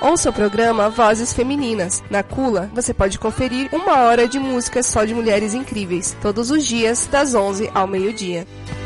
Ouça o programa Vozes Femininas. Na Cula, você pode conferir 1 hora de música só de mulheres incríveis, todos os dias, das 11 ao meio-dia.